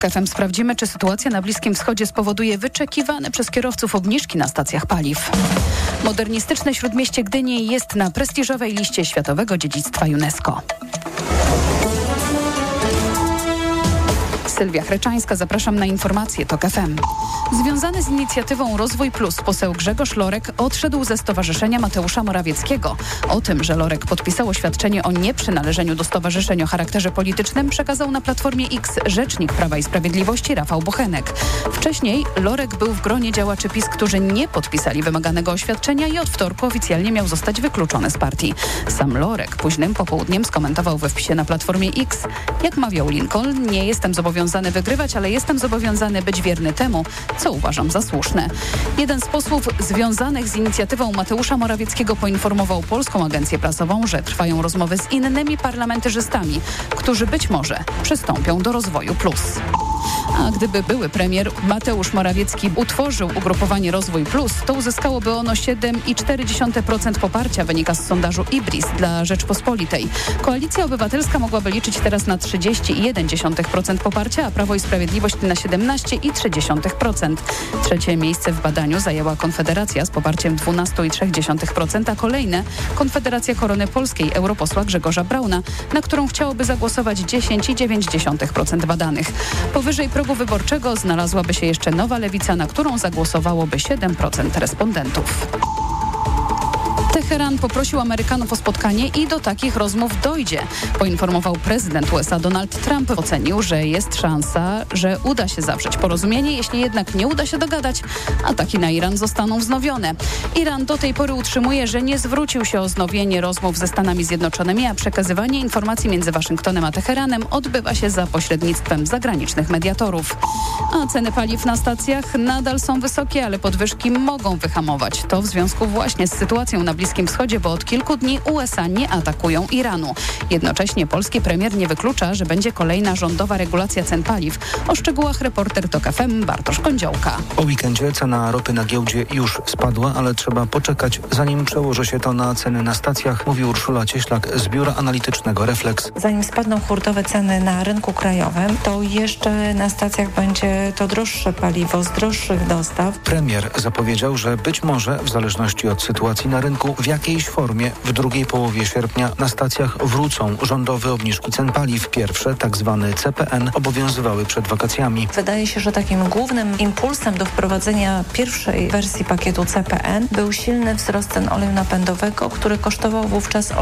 KFM sprawdzimy, czy sytuacja na Bliskim Wschodzie spowoduje wyczekiwane przez kierowców obniżki na stacjach paliw. Modernistyczne Śródmieście Gdyni jest na prestiżowej liście Światowego Dziedzictwa UNESCO. Sylwia Chreczańska, zapraszam na informacje TOK FM. Związany z inicjatywą Rozwój Plus poseł Grzegorz Lorek odszedł ze Stowarzyszenia Mateusza Morawieckiego. O tym, że Lorek podpisał oświadczenie o nieprzynależeniu do stowarzyszeń o charakterze politycznym, przekazał na Platformie X rzecznik Prawa i Sprawiedliwości Rafał Bochenek. Wcześniej Lorek był w gronie działaczy PiS, którzy nie podpisali wymaganego oświadczenia i od wtorku oficjalnie miał zostać wykluczony z partii. Sam Lorek późnym popołudniem skomentował we wpisie na Platformie X: jak mawiał Lincoln, nie jestem zobowiązany wygrywać, ale jestem zobowiązany być wierny temu, co uważam za słuszne. Jeden z posłów związanych z inicjatywą Mateusza Morawieckiego poinformował Polską Agencję Prasową, że trwają rozmowy z innymi parlamentarzystami, którzy być może przystąpią do Rozwoju Plus. A gdyby były premier Mateusz Morawiecki utworzył ugrupowanie Rozwój Plus, to uzyskałoby ono 7,4% poparcia, wynika z sondażu IBRIS dla Rzeczpospolitej. Koalicja Obywatelska mogłaby liczyć teraz na 30,1% poparcia, a Prawo i Sprawiedliwość na 17,3%. Trzecie miejsce w badaniu zajęła Konfederacja z poparciem 12,3%, a kolejne Konfederacja Korony Polskiej europosła Grzegorza Brauna, na którą chciałoby zagłosować 10,9% badanych. Powyżej progu wyborczego znalazłaby się jeszcze Nowa Lewica, na którą zagłosowałoby 7% respondentów. Teheran poprosił Amerykanów o spotkanie i do takich rozmów dojdzie, poinformował prezydent USA Donald Trump. Ocenił, że jest szansa, że uda się zawrzeć porozumienie. Jeśli jednak nie uda się dogadać, ataki na Iran zostaną wznowione. Iran do tej pory utrzymuje, że nie zwrócił się o wznowienie rozmów ze Stanami Zjednoczonymi, a przekazywanie informacji między Waszyngtonem a Teheranem odbywa się za pośrednictwem zagranicznych mediatorów. A ceny paliw na stacjach nadal są wysokie, ale podwyżki mogą wyhamować. To w związku właśnie z sytuacją na Bliskim Wschodzie, bo od kilku dni USA nie atakują Iranu. Jednocześnie polski premier nie wyklucza, że będzie kolejna rządowa regulacja cen paliw. O szczegółach reporter TOK FM Bartosz Kądziołka. Po weekendzie cena ropy na giełdzie już spadła, ale trzeba poczekać, zanim przełoży się to na ceny na stacjach, mówi Urszula Cieślak z biura analitycznego Reflex. Zanim spadną hurtowe ceny na rynku krajowym, to jeszcze na stacjach będzie to droższe paliwo z droższych dostaw. Premier zapowiedział, że być może w zależności od sytuacji na rynku w jakiejś formie w drugiej połowie sierpnia na stacjach wrócą rządowe obniżki cen paliw. Pierwsze, tak zwany CPN, obowiązywały przed wakacjami. Wydaje się, że takim głównym impulsem do wprowadzenia pierwszej wersji pakietu CPN był silny wzrost cen oleju napędowego, który kosztował wówczas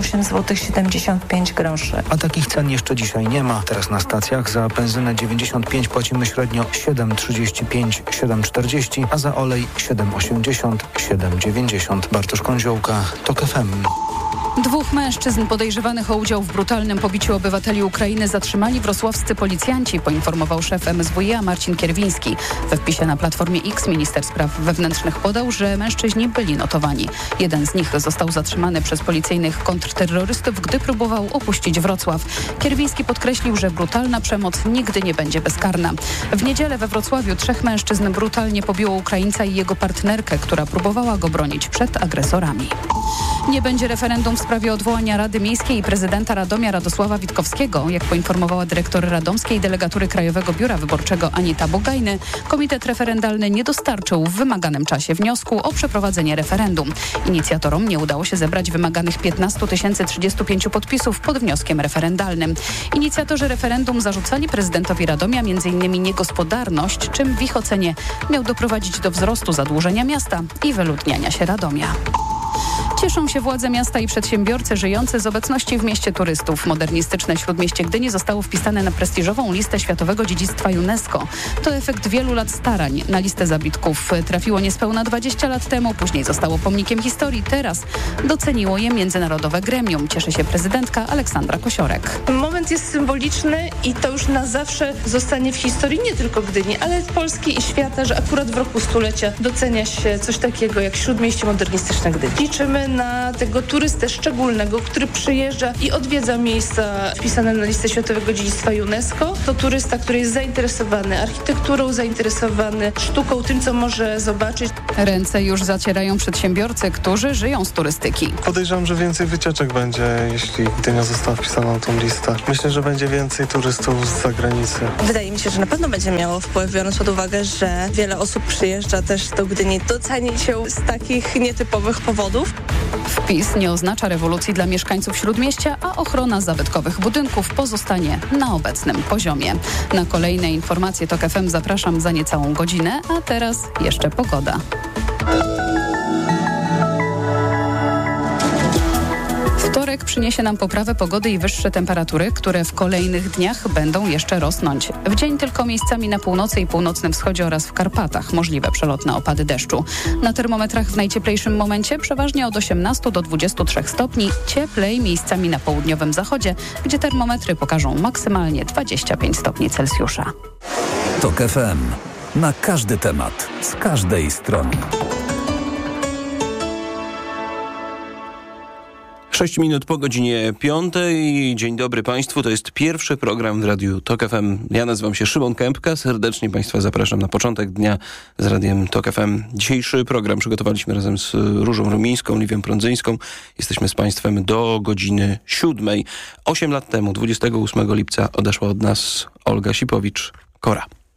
8,75 zł. A takich cen jeszcze dzisiaj nie ma. Teraz na stacjach za benzynę 95 płacimy średnio 7,35, 7,40, a za olej 7,80, 7,90. Bartosz Kądziołka, TOK FM. Dwóch mężczyzn podejrzewanych o udział w brutalnym pobiciu obywateli Ukrainy zatrzymali wrocławscy policjanci, poinformował szef MSWiA Marcin Kierwiński. We wpisie na Platformie X minister spraw wewnętrznych podał, że mężczyźni byli notowani. Jeden z nich został zatrzymany przez policyjnych kontrterrorystów, gdy próbował opuścić Wrocław. Kierwiński podkreślił, że brutalna przemoc nigdy nie będzie bezkarna. W niedzielę we Wrocławiu 3 mężczyzn brutalnie pobiło Ukraińca i jego partnerkę, która próbowała go bronić przed agresorami. Nie będzie referendum w sprawie odwołania Rady Miejskiej i prezydenta Radomia Radosława Witkowskiego. Jak poinformowała dyrektor radomskiej delegatury Krajowego Biura Wyborczego Anita Bogajny, komitet referendalny nie dostarczył w wymaganym czasie wniosku o przeprowadzenie referendum. Inicjatorom nie udało się zebrać wymaganych 15 035 podpisów pod wnioskiem referendalnym. Inicjatorzy referendum zarzucali prezydentowi Radomia m.in. niegospodarność, czym w ich ocenie miał doprowadzić do wzrostu zadłużenia miasta i wyludniania się Radomia. Cieszą się władze miasta i przedsiębiorcy żyjący z obecności w mieście turystów. Modernistyczne Śródmieście Gdyni zostało wpisane na prestiżową listę Światowego Dziedzictwa UNESCO. To efekt wielu lat starań. Na listę zabytków trafiło niespełna 20 lat temu, później zostało pomnikiem historii. Teraz doceniło je międzynarodowe gremium. Cieszy się prezydentka Aleksandra Kosiorek. Moment jest symboliczny i to już na zawsze zostanie w historii nie tylko Gdyni, ale Polski i świata, że akurat w roku stulecia docenia się coś takiego jak Śródmieście Modernistyczne Gdyni. Liczymy na tego turystę szczególnego, który przyjeżdża i odwiedza miejsca wpisane na listę Światowego Dziedzictwa UNESCO. To turysta, który jest zainteresowany architekturą, zainteresowany sztuką, tym, co może zobaczyć. Ręce już zacierają przedsiębiorcy, którzy żyją z turystyki. Podejrzewam, że więcej wycieczek będzie, jeśli Gdynia została wpisana na tą listę. Myślę, że będzie więcej turystów z zagranicy. Wydaje mi się, że na pewno będzie miało wpływ, biorąc pod uwagę, że wiele osób przyjeżdża też do Gdyni docenić ją z takich nietypowych powodów. Wpis nie oznacza rewolucji dla mieszkańców Śródmieścia, a ochrona zabytkowych budynków pozostanie na obecnym poziomie. Na kolejne informacje TOK FM zapraszam za niecałą godzinę, a teraz jeszcze pogoda. Wtorek przyniesie nam poprawę pogody i wyższe temperatury, które w kolejnych dniach będą jeszcze rosnąć. W dzień tylko miejscami na północy i północnym wschodzie oraz w Karpatach możliwe przelotne opady deszczu. Na termometrach w najcieplejszym momencie przeważnie od 18 do 23 stopni, cieplej miejscami na południowym zachodzie, gdzie termometry pokażą maksymalnie 25 stopni Celsjusza. TOK FM. Na każdy temat, z każdej strony. 6 minut po godzinie 5. Dzień dobry Państwu. To jest pierwszy program w Radiu TOK FM. Ja nazywam się Szymon Kępka. Serdecznie Państwa zapraszam na początek dnia z Radiem TOK FM. Dzisiejszy program przygotowaliśmy razem z Różą Rumińską, Liwią Prądzyńską. Jesteśmy z Państwem do godziny 7. 8 lat temu, 28 lipca odeszła od nas Olga Sipowicz-Kora.